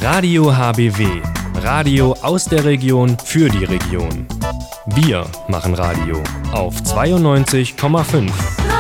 Radio HBW. Radio aus der Region für die Region. Wir machen Radio auf 92,5.